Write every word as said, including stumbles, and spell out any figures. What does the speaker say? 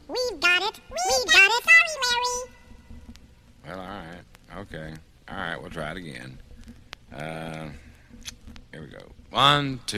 We've got it. We've got it. Sorry, Larry. Well, all right. Okay. All right, we'll try it again. Uh, here we go. One, two.